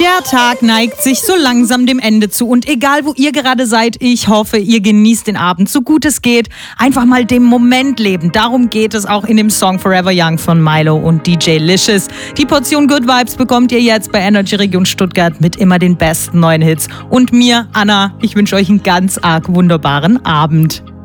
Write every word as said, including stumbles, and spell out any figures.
Der Tag neigt sich so langsam dem Ende zu und egal wo ihr gerade seid, ich hoffe, ihr genießt den Abend so gut es geht. Einfach mal dem Moment leben. Darum geht es auch in dem Song Forever Young von Milo und D J Licious. Die Portion Good Vibes bekommt ihr jetzt bei Energy Region Stuttgart mit immer den besten neuen Hits. Und mir, Anna, ich wünsche euch einen ganz arg wunderbaren Abend.